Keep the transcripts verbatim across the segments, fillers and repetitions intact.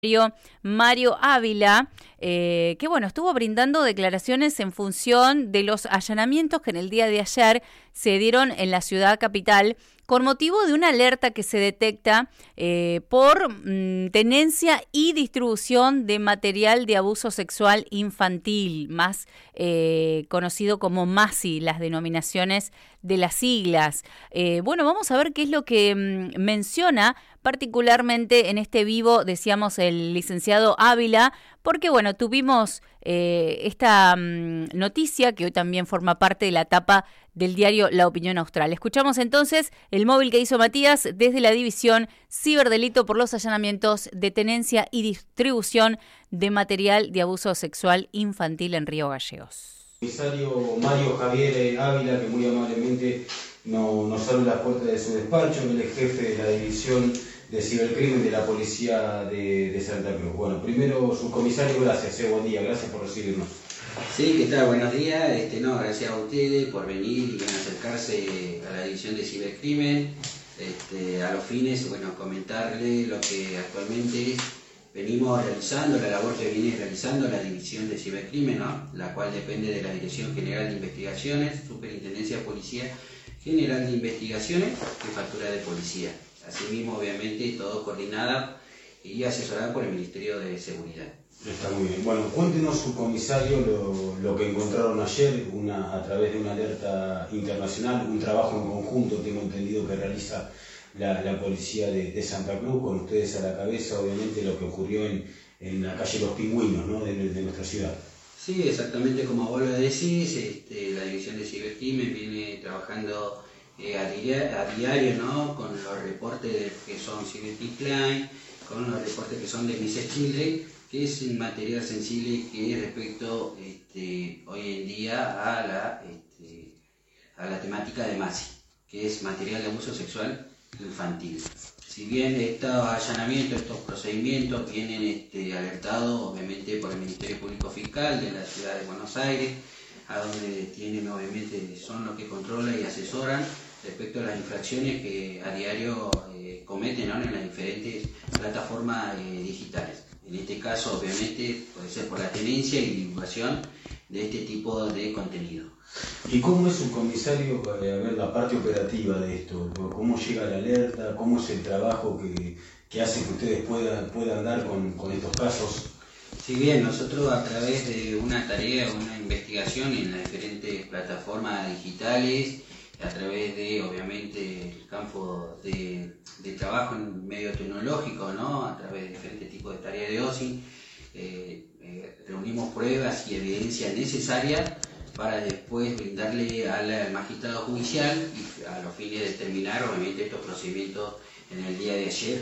Mario Ávila, eh, que bueno, estuvo brindando declaraciones en función de los allanamientos que en el día de ayer se dieron en la ciudad capital con motivo de una alerta que se detecta eh, por mm, tenencia y distribución de material de abuso sexual infantil, más eh, conocido como MASI, las denominaciones de las siglas. Eh, bueno, vamos a ver qué es lo que mm, menciona particularmente en este vivo, decíamos, el licenciado Ávila, porque bueno, tuvimos eh, esta um, noticia que hoy también forma parte de la tapa del diario La Opinión Austral. Escuchamos entonces el móvil que hizo Matías desde la división Ciberdelito por los allanamientos de tenencia y distribución de material de abuso sexual infantil en Río Gallegos. Comisario Mario Javier Ávila, que muy amablemente nos, nos abre la puerta de su despacho, él es jefe de la división de cibercrimen de la policía de, de Santa Cruz. Bueno, primero, subcomisario, gracias, eh, buen día, gracias por recibirnos. Sí, ¿qué tal? Buenos días. Este, no, gracias a ustedes por venir y acercarse a la división de cibercrimen. Este, a los fines, bueno, comentarle lo que actualmente venimos realizando, la labor que viene realizando la división de cibercrimen, ¿no? La cual depende de la Dirección General de Investigaciones, Superintendencia de Policía General de Investigaciones, Jefatura de Policía. Asimismo, obviamente, todo coordinada y asesorada por el Ministerio de Seguridad. Está muy bien. Bueno, cuéntenos, subcomisario, lo, lo que encontraron ayer, una, a través de una alerta internacional, un trabajo en conjunto, tengo entendido, que realiza la, la policía de, de Santa Cruz, con ustedes a la cabeza, obviamente, lo que ocurrió en, en la calle Los Pingüinos, ¿no?, de, de nuestra ciudad. Sí, exactamente como vos lo decís, este, la división de cibercrimen viene trabajando eh, a, diario, a diario, ¿no?, con los reportes de, que son CyberDecline, con los reportes que son de Mises Chile, que es un material sensible que respecto este, hoy en día a la, este, a la temática de MASI, que es material de abuso sexual infantil. Si bien estos allanamientos, estos procedimientos vienen este, alertados obviamente por el Ministerio Público Fiscal de la Ciudad de Buenos Aires, a donde tienen obviamente, son los que controlan y asesoran respecto a las infracciones que a diario eh, cometen, ¿no?, en las diferentes plataformas eh, digitales. En este caso, obviamente, puede ser por la tenencia y divulgación de este tipo de contenido. ¿Y cómo es, un comisario, a ver, la parte operativa de esto? ¿Cómo llega la alerta? ¿Cómo es el trabajo que, que hace que ustedes puedan, puedan dar con, con estos casos? Si bien nosotros, a través de una tarea, una investigación en las diferentes plataformas digitales, a través de, obviamente, el campo de, de trabajo en medio tecnológico, ¿no?, a través de diferentes tipos de tareas de O S I, eh, eh, reunimos pruebas y evidencia necesaria para después brindarle al, al magistrado judicial y a los fines de determinar, obviamente, estos procedimientos en el día de ayer.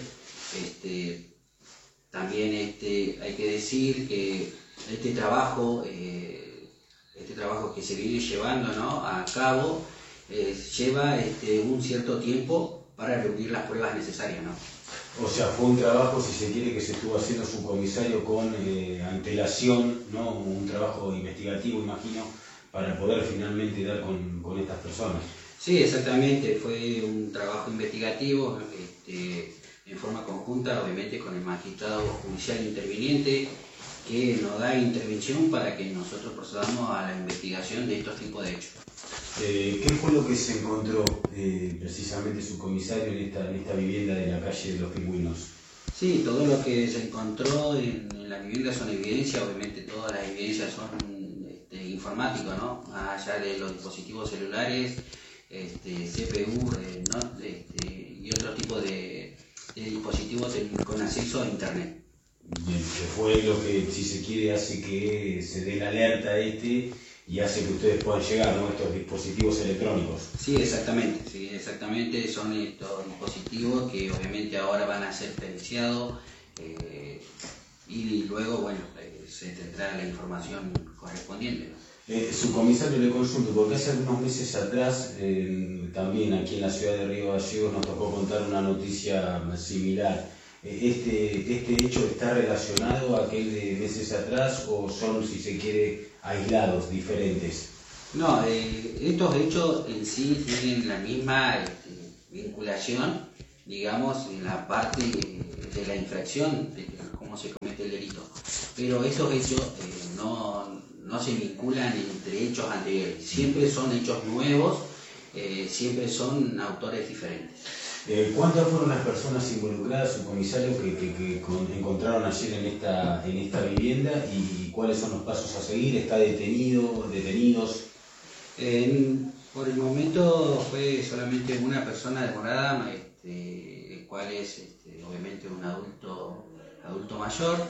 Este, también este, hay que decir que este trabajo, eh, este trabajo que se viene llevando, ¿no?, a cabo, Eh, lleva este, un cierto tiempo para reunir las pruebas necesarias, ¿no? O sea, fue un trabajo, si se quiere, que se estuvo haciendo subcomisario con eh, antelación, ¿no?, un trabajo investigativo, imagino, para poder finalmente dar con, con estas personas. Sí, exactamente, fue un trabajo investigativo este, en forma conjunta, obviamente, con el magistrado judicial interviniente, que nos da intervención para que nosotros procedamos a la investigación de estos tipos de hechos. Eh, ¿Qué fue lo que se encontró eh, precisamente, subcomisario, en esta, en esta vivienda de la calle de Los Pingüinos? Sí, todo lo que se encontró en, en la vivienda son evidencias, obviamente todas las evidencias son este, informáticas, ¿no?, más allá de los dispositivos celulares, este, C P U, eh, ¿no?, este, y otro tipo de, de dispositivos con acceso a Internet. Bien, que fue lo que, si se quiere, hace que se dé la alerta a este y hace que ustedes puedan llegar, ¿no?, a estos dispositivos electrónicos. Sí, exactamente, sí, exactamente, son estos dispositivos que obviamente ahora van a ser periciados eh, y luego, bueno, eh, se tendrá la información correspondiente, ¿no? Eh, subcomisario, le consulto, porque hace algunos meses atrás, eh, también aquí en la ciudad de Río Gallegos, nos tocó contar una noticia similar. Este, ¿Este hecho está relacionado a aquel de meses atrás o son, si se quiere, aislados, diferentes? No, eh, estos hechos en sí tienen la misma este, vinculación digamos, en la parte de la infracción, de cómo se comete el delito. Pero estos hechos eh, no, no se vinculan entre hechos anteriores, siempre son hechos nuevos, eh, siempre son autores diferentes. Eh, ¿Cuántas fueron las personas involucradas, subcomisario, que, que, que con, encontraron ayer en esta, en esta vivienda y cuáles son los pasos a seguir? ¿Está detenido, detenidos? Eh, por el momento fue solamente una persona demorada, este, el cual es este, obviamente un adulto, adulto mayor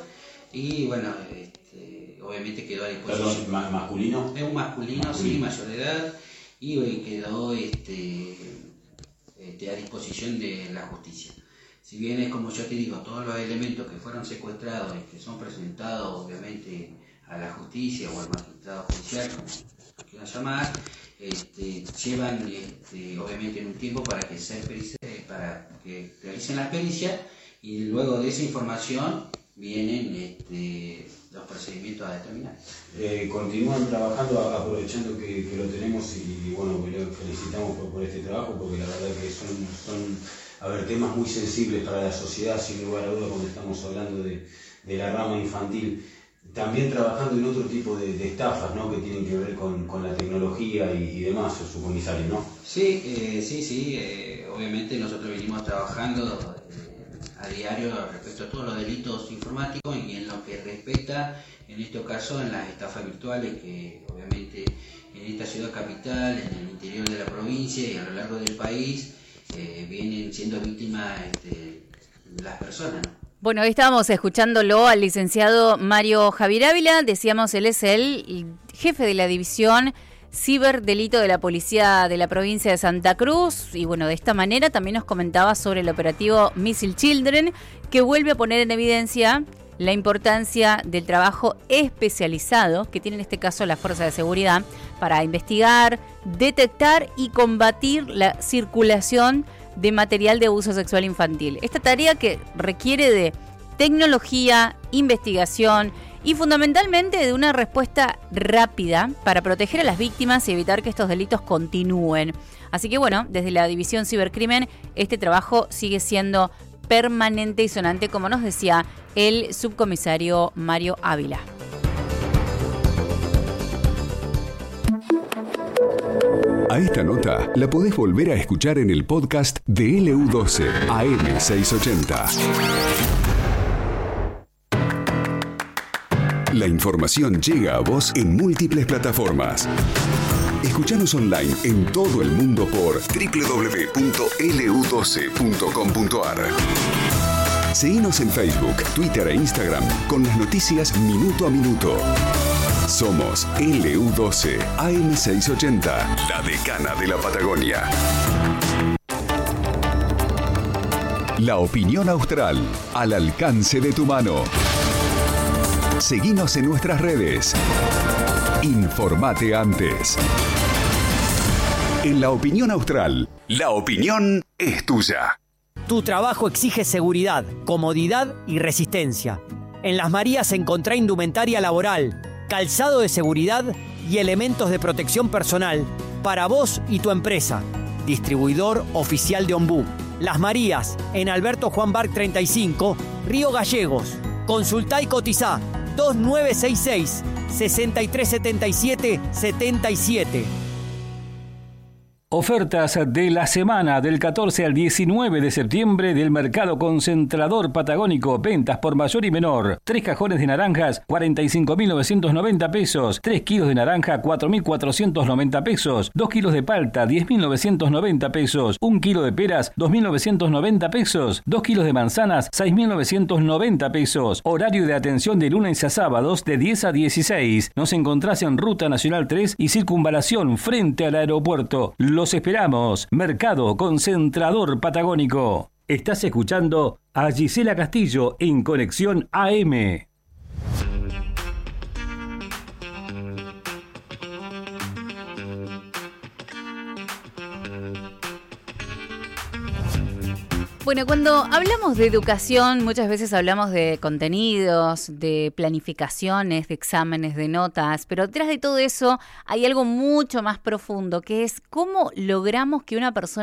y bueno, este, obviamente quedó a disposición. Perdón, ¿masculino? Es un masculino, masculino, sí, mayor de edad y hoy quedó este, este, a disposición de la justicia. Si bien es como yo te digo, todos los elementos que fueron secuestrados y que son presentados obviamente a la justicia o al magistrado judicial, como quieran llamar, este, llevan este, obviamente en un tiempo para que se pericia, para que realicen las pericias y luego de esa información vienen este, los procedimientos a determinar. Eh, continúan trabajando, aprovechando que, que lo tenemos y, y bueno, le felicitamos por, por este trabajo porque la verdad que son, son a ver, temas muy sensibles para la sociedad, sin lugar a dudas, cuando estamos hablando de, de la rama infantil. También trabajando en otro tipo de, de estafas, ¿no?, que tienen que ver con, con la tecnología y, y demás, subcomisario, ¿no? Sí, eh, sí, sí. Eh, obviamente nosotros venimos trabajando eh, a diario respecto a todos los delitos informáticos y en lo que respecta, en este caso, en las estafas virtuales que obviamente en esta ciudad capital, en el interior de la provincia y a lo largo del país eh, vienen siendo víctimas este, las personas, ¿no? Bueno, hoy estábamos escuchándolo al licenciado Mario Javier Ávila, decíamos él es el jefe de la división ciberdelito de la policía de la provincia de Santa Cruz y bueno, de esta manera también nos comentaba sobre el operativo Missile Children que vuelve a poner en evidencia la importancia del trabajo especializado que tiene en este caso la Fuerza de Seguridad para investigar, detectar y combatir la circulación de material de abuso sexual infantil. Esta tarea que requiere de tecnología, investigación y fundamentalmente de una respuesta rápida para proteger a las víctimas y evitar que estos delitos continúen. Así que bueno, desde la División Cibercrimen este trabajo sigue siendo permanente y sonante, como nos decía el subcomisario Mario Ávila. A esta nota la podés volver a escuchar en el podcast de L U doce A M seiscientos ochenta. La información llega a vos en múltiples plataformas. Escuchanos online en todo el mundo por doble u doble u doble u punto L U doce punto com punto A R. Seguinos en Facebook, Twitter e Instagram con las noticias minuto a minuto. Somos L U doce A M seiscientos ochenta, la decana de la Patagonia. La opinión austral, al alcance de tu mano. Seguinos en nuestras redes. Informate antes. En La Opinión Austral, la opinión es tuya. Tu trabajo exige seguridad, comodidad y resistencia. En Las Marías encontrá indumentaria laboral, calzado de seguridad y elementos de protección personal para vos y tu empresa. Distribuidor oficial de Ombú. Las Marías, en Alberto Juan Barc treinta y cinco, Río Gallegos. Consultá y cotizá dos nueve seis seis, seis tres siete siete, siete siete. Ofertas de la semana del catorce al diecinueve de septiembre del Mercado Concentrador Patagónico. Ventas por mayor y menor. Tres cajones de naranjas, cuarenta y cinco mil novecientos noventa pesos. Tres kilos de naranja, cuatro mil cuatrocientos noventa pesos. Dos kilos de palta, diez mil novecientos noventa pesos. Un kilo de peras, dos mil novecientos noventa pesos. Dos kilos de manzanas, seis mil novecientos noventa pesos. Horario de atención de lunes a sábados de diez a dieciséis. Nos encontrás en Ruta Nacional tres y Circunvalación frente al aeropuerto. Los esperamos. Mercado Concentrador Patagónico. Estás escuchando a Gisela Castillo en Conexión A M. Bueno, cuando hablamos de educación, muchas veces hablamos de contenidos, de planificaciones, de exámenes, de notas, pero detrás de todo eso hay algo mucho más profundo, que es cómo logramos que una persona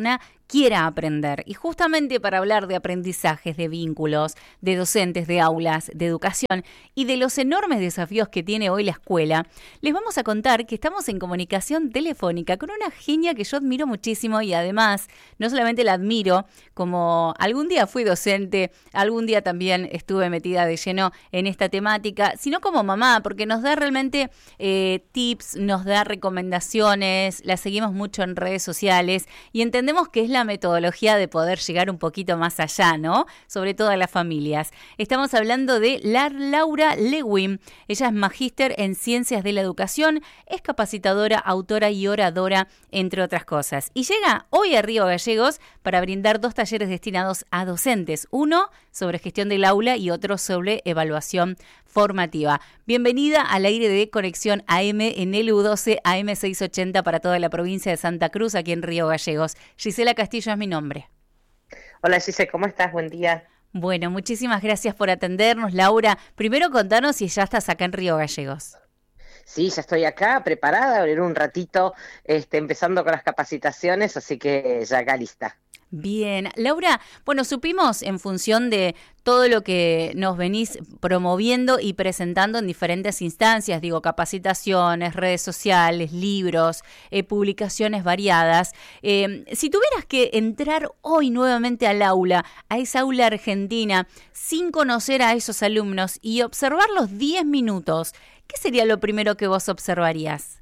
quiera aprender. Y justamente para hablar de aprendizajes, de vínculos, de docentes, de aulas, de educación y de los enormes desafíos que tiene hoy la escuela, les vamos a contar que estamos en comunicación telefónica con una genia que yo admiro muchísimo y además no solamente la admiro, como algún día fui docente, algún día también estuve metida de lleno en esta temática, sino como mamá, porque nos da realmente eh, tips, nos da recomendaciones, la seguimos mucho en redes sociales y entendemos que es la metodología de poder llegar un poquito más allá, ¿no? Sobre todo a las familias. Estamos hablando de la Laura Lewin. Ella es magíster en Ciencias de la Educación, es capacitadora, autora y oradora, entre otras cosas. Y llega hoy a Río Gallegos para brindar dos talleres destinados a docentes. Uno sobre gestión del aula y otro sobre evaluación formativa. Bienvenida al aire de Conexión A M en L U doce A M seiscientos ochenta para toda la provincia de Santa Cruz, aquí en Río Gallegos. Gisela Castillo es mi nombre. Hola Gisela, ¿cómo estás? Buen día. Bueno, muchísimas gracias por atendernos, Laura. Primero contanos si ya estás acá en Río Gallegos. Sí, ya estoy acá, preparada, en un ratito, este, empezando con las capacitaciones, así que ya acá lista. Bien, Laura, bueno, supimos en función de todo lo que nos venís promoviendo y presentando en diferentes instancias, digo, capacitaciones, redes sociales, libros, eh, publicaciones variadas. Eh, si tuvieras que entrar hoy nuevamente al aula, a esa aula argentina, sin conocer a esos alumnos y observarlos diez minutos, ¿qué sería lo primero que vos observarías?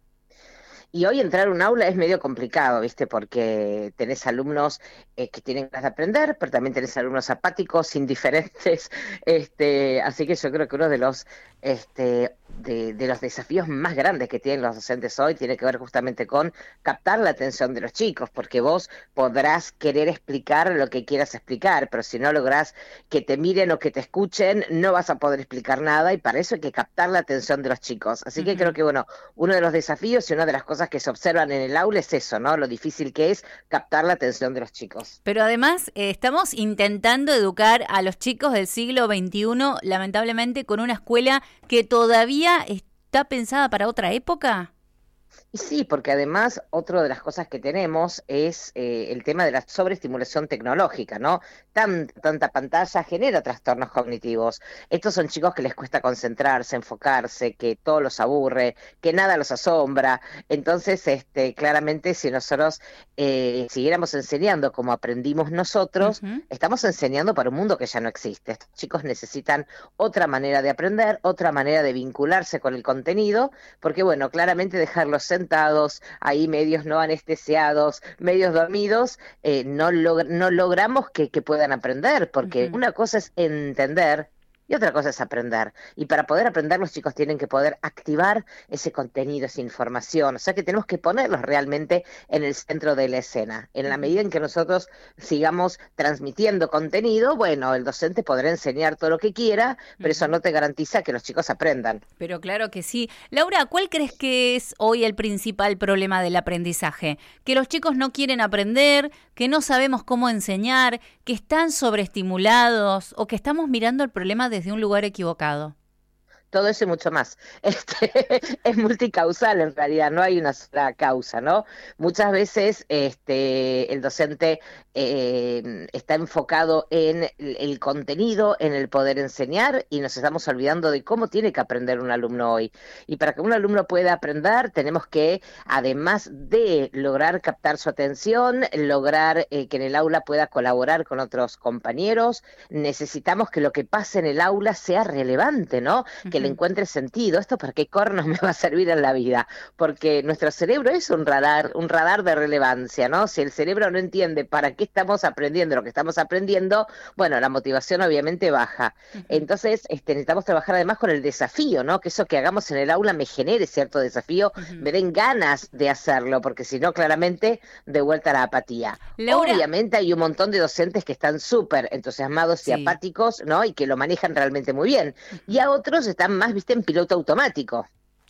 Y hoy entrar a un aula es medio complicado, ¿viste? Porque tenés alumnos eh, que tienen ganas de aprender, pero también tenés alumnos apáticos, indiferentes. Este, así que yo creo que uno de los este, de, de los desafíos más grandes que tienen los docentes hoy tiene que ver justamente con captar la atención de los chicos, porque vos podrás querer explicar lo que quieras explicar, pero si no lográs que te miren o que te escuchen, no vas a poder explicar nada, y para eso hay que captar la atención de los chicos. Así uh-huh. que creo que, bueno, uno de los desafíos y una de las cosas que se observan en el aula es eso, ¿no? Lo difícil que es captar la atención de los chicos. Pero además eh, estamos intentando educar a los chicos del siglo veintiuno, lamentablemente, con una escuela que todavía está pensada para otra época. Y sí, porque además otra de las cosas que tenemos es eh, el tema de la sobreestimulación tecnológica, ¿no? Tan, tanta pantalla genera trastornos cognitivos. Estos son chicos que les cuesta concentrarse, enfocarse, que todo los aburre, que nada los asombra. Entonces, este, claramente, si nosotros eh, siguiéramos enseñando como aprendimos nosotros, uh-huh. estamos enseñando para un mundo que ya no existe. Estos chicos necesitan otra manera de aprender, otra manera de vincularse con el contenido, porque, bueno, claramente dejarlos sentados, ahí medios no anestesiados, medios dormidos, eh, no, log- no logramos que, que puedan aprender, porque uh-huh. una cosa es entender y otra cosa es aprender. Y para poder aprender, los chicos tienen que poder activar ese contenido, esa información. O sea que tenemos que ponerlos realmente en el centro de la escena. En la medida en que nosotros sigamos transmitiendo contenido, bueno, el docente podrá enseñar todo lo que quiera, pero eso no te garantiza que los chicos aprendan. Pero claro que sí. Laura, ¿cuál crees que es hoy el principal problema del aprendizaje? Que los chicos no quieren aprender, que no sabemos cómo enseñar, que están sobreestimulados o que estamos mirando el problema desde un lugar equivocado. Todo eso y mucho más. Este, es multicausal en realidad, no hay una sola causa, ¿no? Muchas veces este, el docente eh, está enfocado en el, el contenido, en el poder enseñar, y nos estamos olvidando de cómo tiene que aprender un alumno hoy. Y para que un alumno pueda aprender, tenemos que, además de lograr captar su atención, lograr eh, que en el aula pueda colaborar con otros compañeros, necesitamos que lo que pase en el aula sea relevante, ¿no? Uh-huh. Que le encuentre sentido. ¿Esto para qué cornos me va a servir en la vida? Porque nuestro cerebro es un radar, un radar de relevancia, ¿no? Si el cerebro no entiende para qué estamos aprendiendo lo que estamos aprendiendo, bueno, la motivación obviamente baja. Uh-huh. Entonces, este, necesitamos trabajar además con el desafío, ¿no? Que eso que hagamos en el aula me genere cierto desafío, uh-huh. me den ganas de hacerlo, porque si no, claramente, de vuelta a la apatía. Laura. Obviamente hay un montón de docentes que están súper entusiasmados y sí. apáticos, ¿no? Y que lo manejan realmente muy bien. Uh-huh. Y a otros están más, viste, en piloto automático.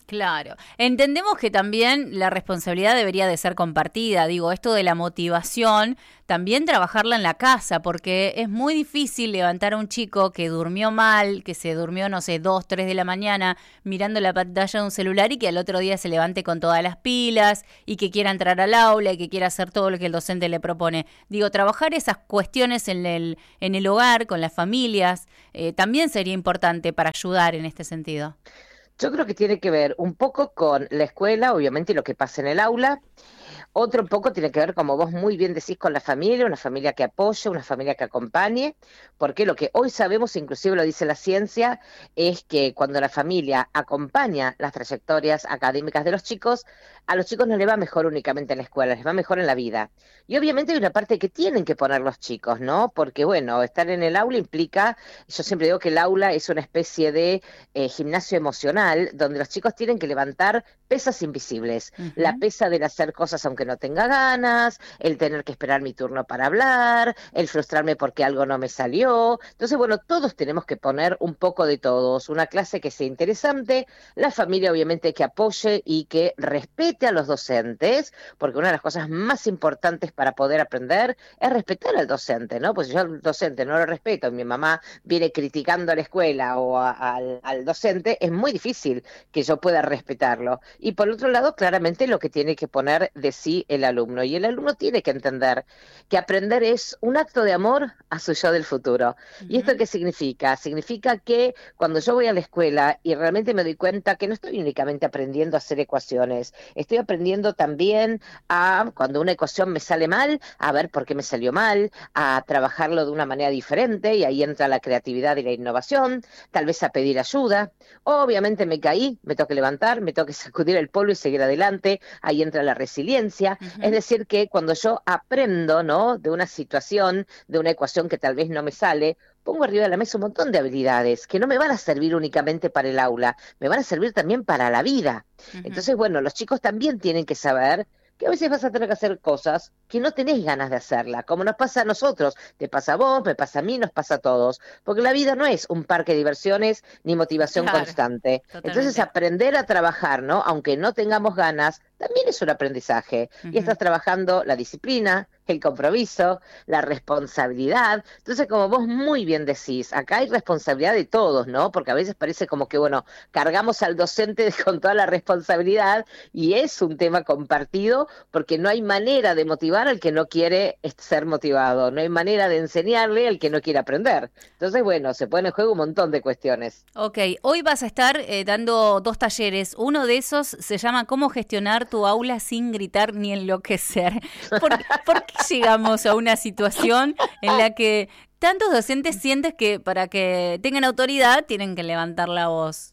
Claro. Entendemos que también la responsabilidad debería de ser compartida. Digo, esto de la motivación, también trabajarla en la casa, porque es muy difícil levantar a un chico que durmió mal, que se durmió, no sé, dos, tres de la mañana mirando la pantalla de un celular y que al otro día se levante con todas las pilas y que quiera entrar al aula y que quiera hacer todo lo que el docente le propone. Digo, trabajar esas cuestiones en el, en el hogar, con las familias, eh, también sería importante para ayudar en este sentido. Yo creo que tiene que ver un poco con la escuela, obviamente, y lo que pasa en el aula. Otro poco tiene que ver, como vos muy bien decís, con la familia, una familia que apoye, una familia que acompañe, porque lo que hoy sabemos, inclusive lo dice la ciencia, es que cuando la familia acompaña las trayectorias académicas de los chicos, a los chicos no les va mejor únicamente en la escuela, les va mejor en la vida. Y obviamente hay una parte que tienen que poner los chicos, ¿no? Porque, bueno, estar en el aula implica, yo siempre digo que el aula es una especie de eh, gimnasio emocional, donde los chicos tienen que levantar pesas invisibles, uh-huh. La pesa del hacer cosas aunque no tenga ganas, el tener que esperar mi turno para hablar, el frustrarme porque algo no me salió. Entonces, bueno, todos tenemos que poner un poco de todos, una clase que sea interesante, la familia obviamente que apoye y que respete a los docentes, porque una de las cosas más importantes para poder aprender es respetar al docente, ¿no? Pues si yo al docente no lo respeto, mi mamá viene criticando a la escuela o a, a, al, al docente, es muy difícil que yo pueda respetarlo. Y por otro lado, claramente lo que tiene que poner de sí el alumno. Y el alumno tiene que entender que aprender es un acto de amor a su yo del futuro. Uh-huh. ¿Y esto qué significa? Significa que cuando yo voy a la escuela y realmente me doy cuenta que no estoy únicamente aprendiendo a hacer ecuaciones, estoy aprendiendo también a, cuando una ecuación me sale mal, a ver por qué me salió mal, a trabajarlo de una manera diferente, y ahí entra la creatividad y la innovación, tal vez a pedir ayuda. Obviamente me caí, me tengo que levantar, me tengo que sacudir el polvo y seguir adelante, ahí entra la resiliencia. Uh-huh. Es decir que cuando yo aprendo, ¿no?, de una situación, de una ecuación que tal vez no me sale, pongo arriba de la mesa un montón de habilidades que no me van a servir únicamente para el aula, me van a servir también para la vida. Uh-huh. Entonces, bueno, los chicos también tienen que saber que a veces vas a tener que hacer cosas que no tenés ganas de hacerla, como nos pasa a nosotros, te pasa a vos, me pasa a mí, nos pasa a todos, porque la vida no es un parque de diversiones ni motivación claro, constante. Totalmente. Entonces aprender a trabajar, ¿no?, aunque no tengamos ganas, también es un aprendizaje. Uh-huh. Y estás trabajando la disciplina, el compromiso, la responsabilidad. Entonces, como vos muy bien decís, acá hay responsabilidad de todos, ¿no? Porque a veces parece como que, bueno, cargamos al docente con toda la responsabilidad, y es un tema compartido, porque no hay manera de motivar al que no quiere ser motivado, no hay manera de enseñarle al que no quiere aprender. Entonces, bueno, se pone en juego un montón de cuestiones. Ok, hoy vas a estar eh, dando dos talleres. Uno de esos se llama ¿Cómo gestionar tu aula sin gritar ni enloquecer? ¿Por, ¿por qué llegamos a una situación en la que tantos docentes sienten que para que tengan autoridad tienen que levantar la voz?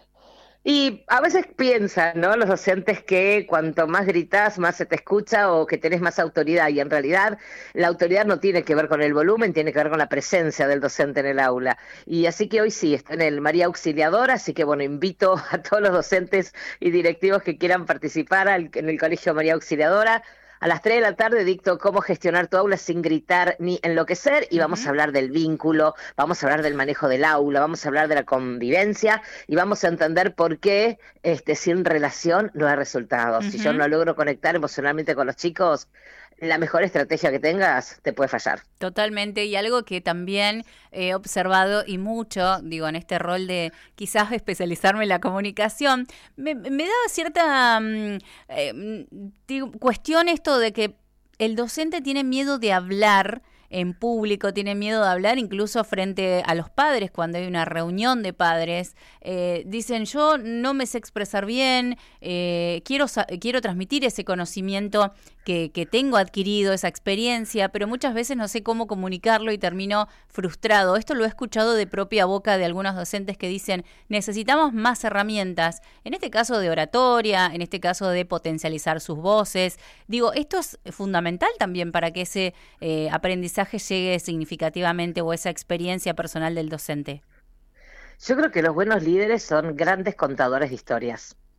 Y a veces piensan, ¿no?, los docentes, que cuanto más gritas, más se te escucha o que tenés más autoridad, y en realidad la autoridad no tiene que ver con el volumen, tiene que ver con la presencia del docente en el aula. Y así que hoy sí, está en el María Auxiliadora, así que bueno, invito a todos los docentes y directivos que quieran participar al, en el Colegio María Auxiliadora. A las tres de la tarde dicto cómo gestionar tu aula sin gritar ni enloquecer, y vamos uh-huh. a hablar del vínculo, vamos a hablar del manejo del aula, vamos a hablar de la convivencia, y vamos a entender por qué este, sin relación no hay resultados. Uh-huh. Si yo no logro conectar emocionalmente con los chicos, la mejor estrategia que tengas te puede fallar. Totalmente, y algo que también he observado y mucho, digo, en este rol de quizás especializarme en la comunicación, me, me da cierta eh, digo, cuestión esto de que el docente tiene miedo de hablar en público, tiene miedo de hablar incluso frente a los padres cuando hay una reunión de padres. Eh, dicen, yo no me sé expresar bien, eh, quiero, quiero transmitir ese conocimiento que, que tengo adquirido, esa experiencia, pero muchas veces no sé cómo comunicarlo y termino frustrado. Esto lo he escuchado de propia boca de algunos docentes que dicen, necesitamos más herramientas, en este caso de oratoria, en este caso de potencializar sus voces. Digo, esto es fundamental también para que ese eh, aprendizaje llegue significativamente, o esa experiencia personal del docente. Yo creo que los buenos líderes son grandes contadores de historias.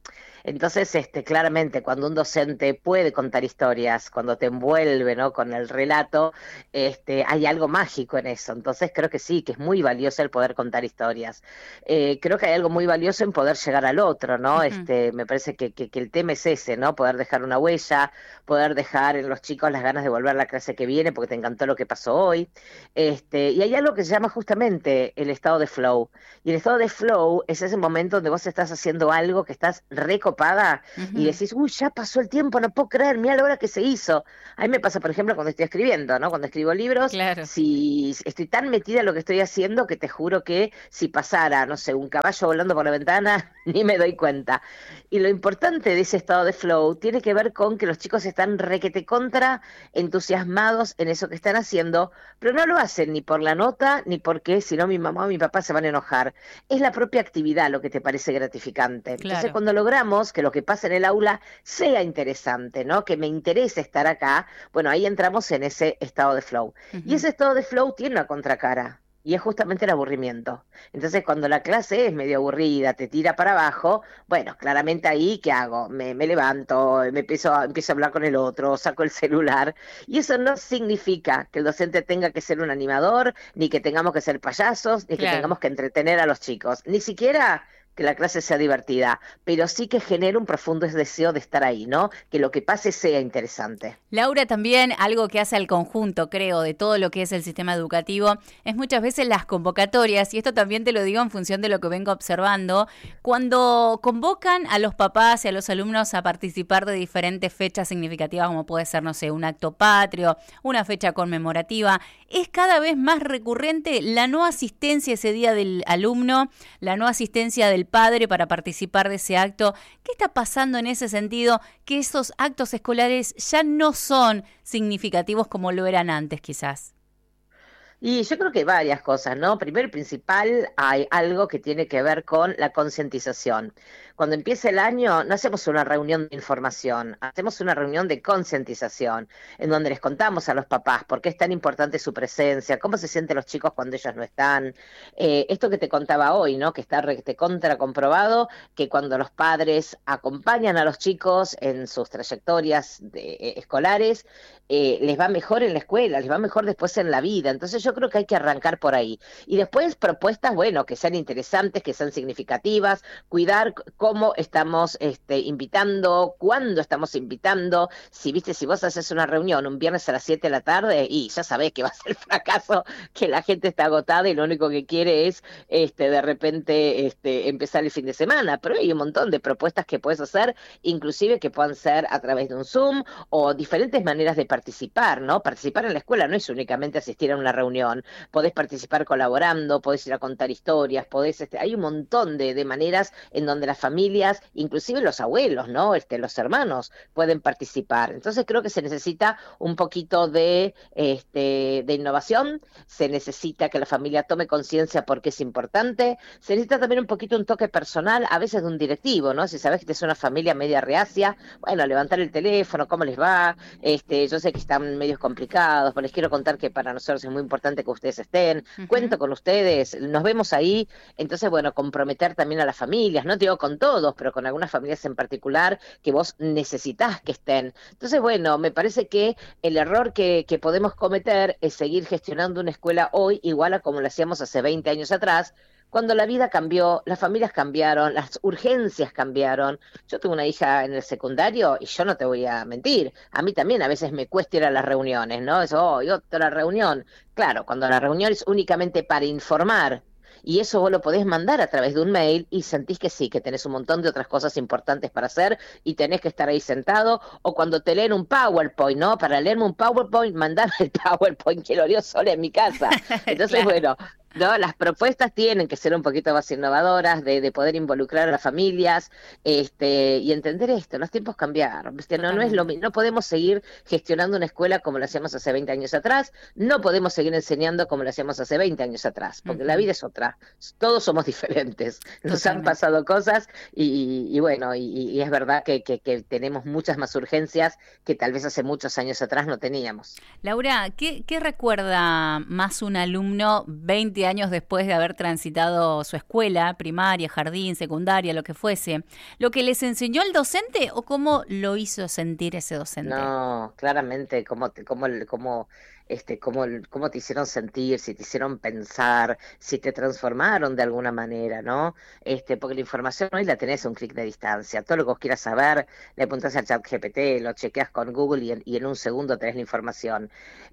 Entonces, este, claramente, cuando un docente puede contar historias, cuando te envuelve, ¿no?, con el relato, este, hay algo mágico en eso. Entonces, creo que sí, que es muy valioso el poder contar historias. Eh, creo que hay algo muy valioso en poder llegar al otro, ¿no? Uh-huh. Este, me parece que, que, que el tema es ese, ¿no? Poder dejar una huella, poder dejar en los chicos las ganas de volver a la clase que viene porque te encantó lo que pasó hoy. Este, y hay algo que se llama justamente el estado de flow. Y el estado de flow es ese momento donde vos estás haciendo algo que estás recopada uh-huh. y decís, uy, ya pasó el tiempo, no puedo creer, mira la hora que se hizo. A mí me pasa, por ejemplo, cuando estoy escribiendo, ¿no? Cuando escribo libros, claro. si estoy tan metida en lo que estoy haciendo que te juro que si pasara, no sé, un caballo volando por la ventana, ni me doy cuenta. Y lo importante de ese estado de flow tiene que ver con que los chicos están requete contra entusiasmados en eso que están haciendo, pero no lo hacen ni por la nota, ni porque si no mi mamá o mi papá se van a enojar. Es la propia actividad lo que te parece gratificante. Claro. Entonces, cuando logramos que lo que pasa en el aula sea interesante, ¿no? Que me interese estar acá, bueno, ahí entramos en ese estado de flow. Uh-huh. Y ese estado de flow tiene una contracara. Y es justamente el aburrimiento. Entonces, cuando la clase es medio aburrida, te tira para abajo, bueno, claramente ahí, ¿qué hago? Me, me levanto, me empiezo a, empiezo a hablar con el otro, saco el celular. Y eso no significa que el docente tenga que ser un animador, ni que tengamos que ser payasos, ni claro. que tengamos que entretener a los chicos. Ni siquiera que la clase sea divertida, pero sí que genere un profundo deseo de estar ahí, ¿no? Que lo que pase sea interesante. Laura, también algo que hace al conjunto, creo, de todo lo que es el sistema educativo, es muchas veces las convocatorias, y esto también te lo digo en función de lo que vengo observando, cuando convocan a los papás y a los alumnos a participar de diferentes fechas significativas, como puede ser, no sé, un acto patrio, una fecha conmemorativa, es cada vez más recurrente la no asistencia ese día del alumno, la no asistencia del padre para participar de ese acto. ¿Qué está pasando en ese sentido? Que esos actos escolares ya no son significativos como lo eran antes, quizás. Y yo creo que hay varias cosas, ¿no? Primero y principal, hay algo que tiene que ver con la concientización. Cuando empieza el año, no hacemos una reunión de información, hacemos una reunión de concientización, en donde les contamos a los papás por qué es tan importante su presencia, cómo se sienten los chicos cuando ellos no están. Eh, esto que te contaba hoy, ¿no? Que está te contra comprobado, que cuando los padres acompañan a los chicos en sus trayectorias de, eh, escolares, eh, les va mejor en la escuela, les va mejor después en la vida. Entonces yo creo que hay que arrancar por ahí. Y después propuestas, bueno, que sean interesantes, que sean significativas, cuidar cómo estamos este, invitando, cuándo estamos invitando. Si viste, si vos haces una reunión un viernes a las siete de la tarde, y ya sabés que va a ser fracaso, que la gente está agotada y lo único que quiere es este, de repente este, empezar el fin de semana. Pero hay un montón de propuestas que puedes hacer, inclusive que puedan ser a través de un Zoom o diferentes maneras de participar, ¿no? Participar en la escuela no es únicamente asistir a una reunión, podés participar colaborando, podés ir a contar historias, podés, este, hay un montón de, de maneras en donde las familias, inclusive los abuelos, ¿no? Este, los hermanos pueden participar. Entonces creo que se necesita un poquito de, este, de innovación, se necesita que la familia tome conciencia porque es importante, se necesita también un poquito un toque personal, a veces de un directivo, ¿no? Si sabes que es una familia media reacia, bueno, levantar el teléfono, cómo les va, este, yo sé que están medios complicados, pero les quiero contar que para nosotros es muy importante que ustedes estén, uh-huh. cuento con ustedes, nos vemos ahí. Entonces, bueno, comprometer también a las familias, no te digo con todos, pero con algunas familias en particular que vos necesitás que estén. Entonces, bueno, me parece que el error que, que podemos cometer es seguir gestionando una escuela hoy igual a como lo hacíamos hace veinte años atrás, cuando la vida cambió, las familias cambiaron, las urgencias cambiaron. Yo tengo una hija en el secundario y yo no te voy a mentir, a mí también a veces me cuesta ir a las reuniones, ¿no? Eso, oh, y otra reunión. Claro, cuando la reunión es únicamente para informar, y eso vos lo podés mandar a través de un mail y sentís que sí, que tenés un montón de otras cosas importantes para hacer y tenés que estar ahí sentado, o cuando te leen un PowerPoint, ¿no? Para leerme un PowerPoint, mandame el PowerPoint que lo leo sola en mi casa. Entonces, claro. bueno... No, las propuestas tienen que ser un poquito más innovadoras, de, de poder involucrar a las familias, este, y entender esto, los tiempos cambiaron, ¿viste? No, no es lo no podemos seguir gestionando una escuela como lo hacíamos hace veinte años atrás, no podemos seguir enseñando como lo hacíamos hace veinte años atrás, porque uh-huh. la vida es otra, todos somos diferentes, nos Totalmente. Han pasado cosas y, y bueno, y, y es verdad que, que, que tenemos muchas más urgencias que tal vez hace muchos años atrás no teníamos. Laura, ¿qué, qué recuerda más un alumno veinte que años después de haber transitado su escuela, primaria, jardín, secundaria, lo que fuese, ¿lo que les enseñó el docente o cómo lo hizo sentir ese docente? No, claramente, cómo, te- cómo, cómo, este, cómo, cómo te hicieron sentir, si te hicieron pensar, si te transformaron de alguna manera, ¿no? Este, porque la información hoy la tenés a un clic de distancia. Todo lo que vos quieras saber, le apuntás al chat G P T, lo chequeas con Google y en, y en un segundo tenés la información.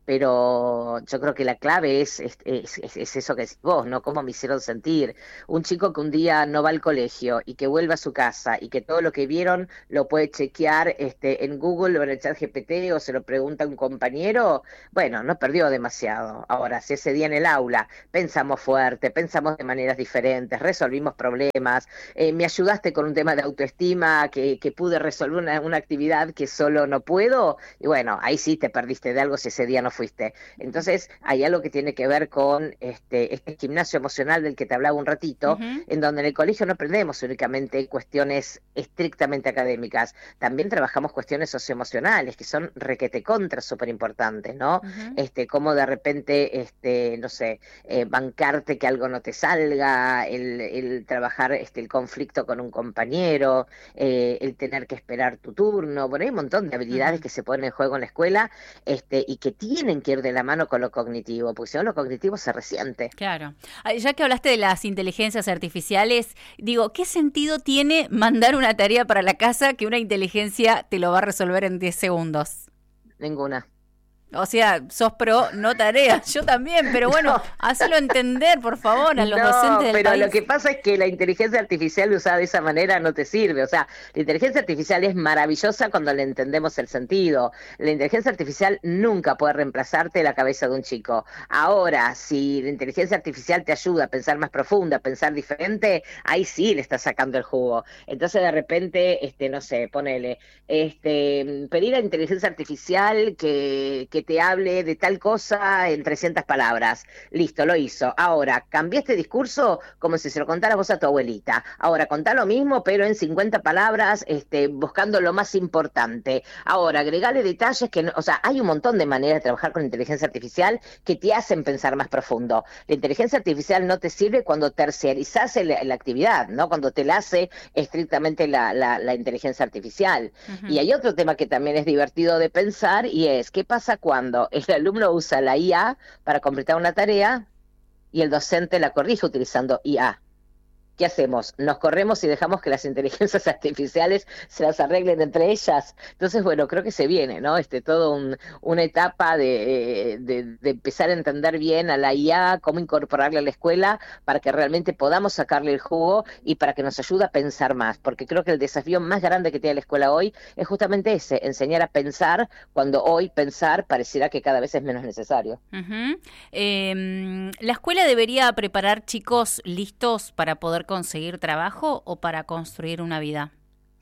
Pero yo creo que la clave es, es, es, es- es eso que decís vos, ¿no? Cómo me hicieron sentir. Un chico que un día no va al colegio y que vuelve a su casa y que todo lo que vieron lo puede chequear este, en Google o en el chat G P T o se lo pregunta a un compañero, bueno, no perdió demasiado. Ahora, si ese día en el aula pensamos fuerte, pensamos de maneras diferentes, resolvimos problemas, eh, me ayudaste con un tema de autoestima, que, que pude resolver una, una actividad que solo no puedo, y bueno, ahí sí te perdiste de algo si ese día no fuiste. Entonces, hay algo que tiene que ver con este, este gimnasio emocional del que te hablaba un ratito, Ujú. en donde en el colegio no aprendemos únicamente cuestiones estrictamente académicas, también trabajamos cuestiones socioemocionales, que son requete contra súper importantes, ¿no? Ujú. Este, cómo de repente, este, no sé, eh, bancarte que algo no te salga, el, el trabajar este, el conflicto con un compañero, eh, el tener que esperar tu turno, bueno, hay un montón de habilidades Ujú. que se ponen en juego en la escuela, este, y que tienen que ir de la mano con lo cognitivo, porque si no lo cognitivo se resiente. Claro. Ah, ya que hablaste de las inteligencias artificiales, digo, ¿qué sentido tiene mandar una tarea para la casa que una inteligencia te lo va a resolver en diez segundos? Ninguna. O sea, sos pro, no tareas. Yo también, pero bueno, No. hacelo entender, por favor, a los No, docentes del pero país. lo que pasa es que la inteligencia artificial usada de esa manera no te sirve. O sea, la inteligencia artificial es maravillosa cuando le entendemos el sentido. La inteligencia artificial nunca puede reemplazarte la cabeza de un chico. Ahora, si la inteligencia artificial te ayuda a pensar más profunda, a pensar diferente, ahí sí le estás sacando el jugo. Entonces, de repente, este, no sé, ponele, este, pedir a la inteligencia artificial que, que te hable de tal cosa en trescientas palabras. Listo, lo hizo. Ahora, cambié este discurso como si se lo contaras vos a tu abuelita. Ahora, contá lo mismo, pero en cincuenta palabras, este, buscando lo más importante. Ahora, agregale detalles que, no, o sea, hay un montón de maneras de trabajar con inteligencia artificial que te hacen pensar más profundo. La inteligencia artificial no te sirve cuando terciarizás la, la actividad, ¿no? Cuando te la hace estrictamente la, la, la inteligencia artificial. Ujú. Y hay otro tema que también es divertido de pensar y es, ¿qué pasa cuando el alumno usa la I A para completar una tarea y el docente la corrige utilizando I A? ¿Qué hacemos? ¿Nos corremos y dejamos que las inteligencias artificiales se las arreglen entre ellas? Entonces, bueno, creo que se viene, ¿no? Este, todo un, una etapa de, de, de empezar a entender bien a la I A, cómo incorporarla a la escuela para que realmente podamos sacarle el jugo y para que nos ayude a pensar más, porque creo que el desafío más grande que tiene la escuela hoy es justamente ese, enseñar a pensar cuando hoy pensar pareciera que cada vez es menos necesario. Ujú. Eh, ¿la escuela debería preparar chicos listos para poder conseguir trabajo o para construir una vida?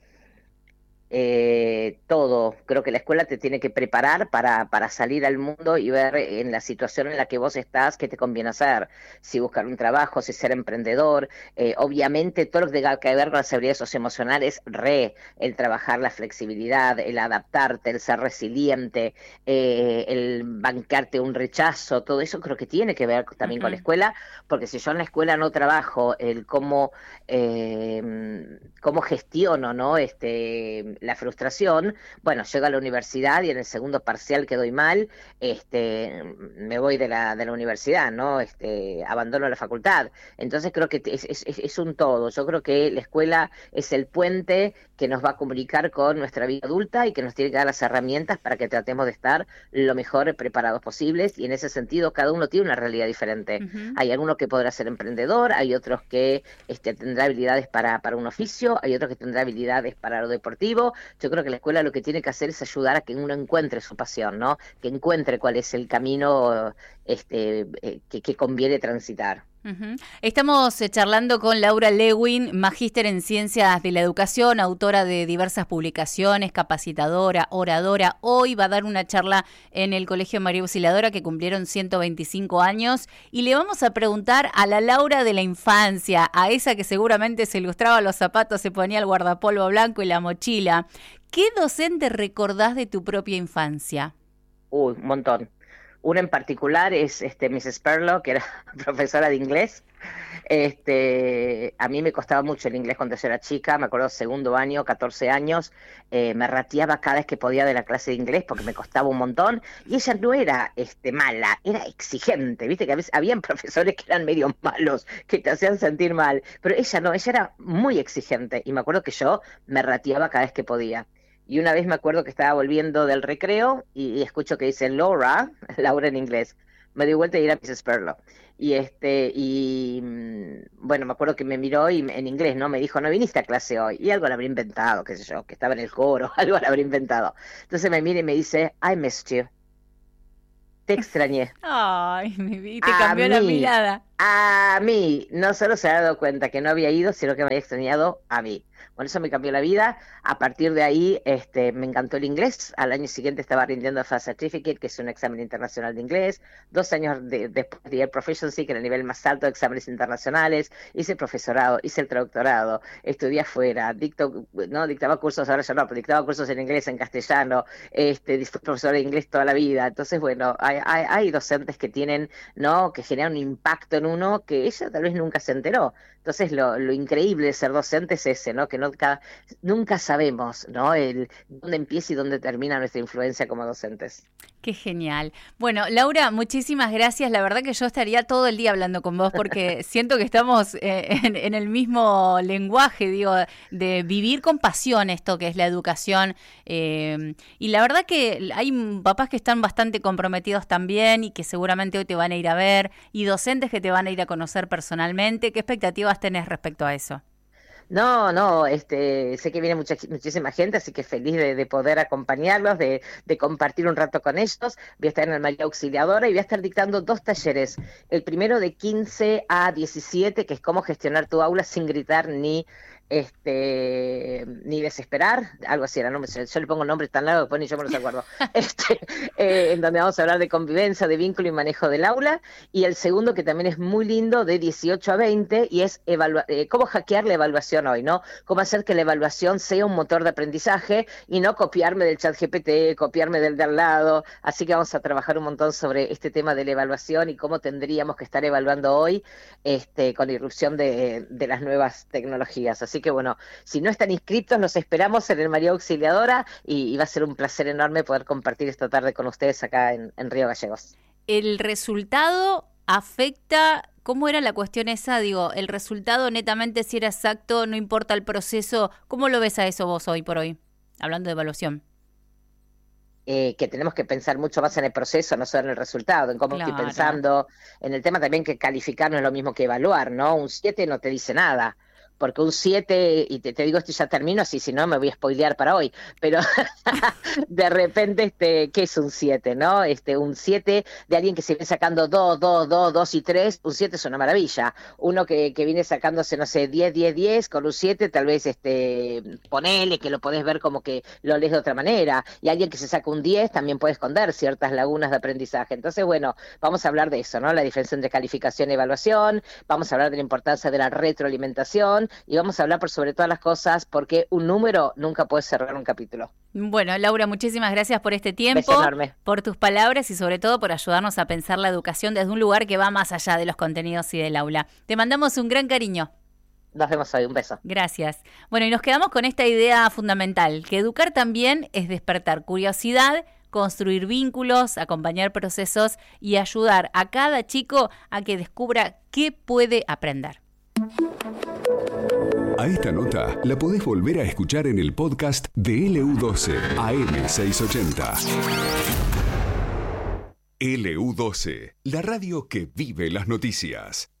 Eh, todo. Creo que la escuela te tiene que preparar para, para salir al mundo y ver en la situación en la que vos estás qué te conviene hacer. Si buscar un trabajo, si ser emprendedor. Eh, obviamente todo lo que tenga que ver con las habilidades socioemocionales, re, el trabajar la flexibilidad, el adaptarte, el ser resiliente, eh, el bancarte un rechazo, todo eso creo que tiene que ver también Ujú. con la escuela, porque si yo en la escuela no trabajo el cómo, eh, cómo gestiono, ¿no? Este, la frustración, bueno, llego a la universidad y en el segundo parcial que doy mal, este, me voy de la, de la universidad, ¿no? Este, abandono la facultad. Entonces creo que es, es, es un todo. Yo creo que la escuela es el puente que nos va a comunicar con nuestra vida adulta y que nos tiene que dar las herramientas para que tratemos de estar lo mejor preparados posibles, y en ese sentido cada uno tiene una realidad diferente. Ujú. Hay algunos que podrá ser emprendedor, hay otros que este, tendrá habilidades para, para un oficio, hay otros que tendrá habilidades para lo deportivo. Yo creo que la escuela lo que tiene que hacer es ayudar a que uno encuentre su pasión, ¿no? Que encuentre cuál es el camino este, eh, que, que conviene transitar. Ujú. Estamos eh, charlando con Laura Lewin, magíster en Ciencias de la Educación, autora de diversas publicaciones, capacitadora, oradora. Hoy va a dar una charla en el Colegio María Auxiliadora, que cumplieron ciento veinticinco años, y le vamos a preguntar a la Laura de la infancia, a esa que seguramente se ilustraba los zapatos, se ponía el guardapolvo blanco y la mochila. ¿Qué docente recordás de tu propia infancia? Uy, un montón. Una en particular es este, missus Perlo, que era profesora de inglés. Este, a mí me costaba mucho el inglés cuando yo era chica, me acuerdo segundo año, catorce años, eh, me rateaba cada vez que podía de la clase de inglés porque me costaba un montón, y ella no era este, mala, era exigente, viste que a veces habían profesores que eran medio malos, que te hacían sentir mal, pero ella no, ella era muy exigente, y me acuerdo que yo me rateaba cada vez que podía. Y una vez me acuerdo que estaba volviendo del recreo y, y escucho que dice Laura, Laura en inglés. Me di vuelta y era missus Perlo. Y este, y bueno, me acuerdo que me miró y en inglés, ¿no? Me dijo, no viniste a clase hoy. Y algo le habría inventado, qué sé yo, que estaba en el coro, algo le habría inventado. Entonces me mira y me dice, I missed you. Te extrañé. Ay, mi vida, te cambió la mirada. A mí, no solo se había dado cuenta que no había ido, sino que me había extrañado a mí. Bueno, eso me cambió la vida. A partir de ahí este, me encantó el inglés. Al año siguiente estaba rindiendo F A S Certificate, que es un examen internacional de inglés. Dos años de, después di el Proficiency, que era el nivel más alto de exámenes internacionales. Hice el profesorado, hice el traductorado, estudié afuera, dicto, no dictaba cursos, ahora ya no, pero dictaba cursos en inglés, en castellano. Este, fui profesor de inglés toda la vida. Entonces, bueno, hay, hay, hay docentes que tienen, ¿no? Que generan un impacto en uno que ella tal vez nunca se enteró. Entonces, lo, lo increíble de ser docente es ese, ¿no? Que nunca, nunca sabemos, ¿no? El dónde empieza y dónde termina nuestra influencia como docentes. Qué genial. Bueno, Laura, muchísimas gracias. La verdad que yo estaría todo el día hablando con vos porque siento que estamos eh, en, en el mismo lenguaje, digo, de vivir con pasión esto que es la educación. Eh, y la verdad que hay papás que están bastante comprometidos también y que seguramente hoy te van a ir a ver, y docentes que te van a ir a conocer personalmente. ¿Qué expectativas tenés respecto a eso? No, no, este, sé que viene mucha, muchísima gente, así que feliz de, de poder acompañarlos, de, de compartir un rato con ellos. Voy a estar en el María Auxiliadora y voy a estar dictando dos talleres. El primero de quince a diecisiete, que es cómo gestionar tu aula sin gritar ni este ni desesperar, algo así era, ¿no? Yo le pongo nombres tan largos que después ni yo me los acuerdo. este, eh, en donde vamos a hablar de convivencia, de vínculo y manejo del aula. Y el segundo, que también es muy lindo, de dieciocho a veinte, y es evalua- eh, cómo hackear la evaluación hoy, ¿no? Cómo hacer que la evaluación sea un motor de aprendizaje y no copiarme del chat G P T, copiarme del de al lado. Así que vamos a trabajar un montón sobre este tema de la evaluación y cómo tendríamos que estar evaluando hoy este, con la irrupción de, de las nuevas tecnologías. Así que bueno, si no están inscritos, los esperamos en el María Auxiliadora y, y va a ser un placer enorme poder compartir esta tarde con ustedes acá en, en Río Gallegos. ¿El resultado afecta, cómo era la cuestión esa? Digo, el resultado netamente si era exacto, no importa el proceso. ¿Cómo lo ves a eso vos hoy por hoy, hablando de evaluación? Eh, que tenemos que pensar mucho más en el proceso, no solo en el resultado, en cómo Claro. estoy pensando, en el tema también que calificar no es lo mismo que evaluar, ¿no? Un siete no te dice nada, porque un siete, y te, te digo esto y ya termino, así si no me voy a spoilear para hoy, pero de repente, este, ¿qué es un siete, no? Este, un siete de alguien que se viene sacando dos, dos, dos, dos y tres, un siete es una maravilla. Uno que, que viene sacándose, no sé, diez, diez, diez, con un siete tal vez, este, ponele que lo podés ver como que lo lees de otra manera, y alguien que se saca un diez también puede esconder ciertas lagunas de aprendizaje. Entonces, bueno, vamos a hablar de eso, ¿no? La diferencia entre calificación y evaluación, vamos a hablar de la importancia de la retroalimentación, y vamos a hablar por sobre todas las cosas porque un número nunca puede cerrar un capítulo. Bueno, Laura, muchísimas gracias por este tiempo, Beso enorme. por tus palabras y sobre todo por ayudarnos a pensar la educación desde un lugar que va más allá de los contenidos y del aula. Te mandamos un gran cariño. Nos vemos hoy, un beso. Gracias. Bueno, y nos quedamos con esta idea fundamental, que educar también es despertar curiosidad, construir vínculos, acompañar procesos y ayudar a cada chico a que descubra qué puede aprender. A esta nota la podés volver a escuchar en el podcast de L U doce A M seiscientos ochenta. L U doce, la radio que vive las noticias.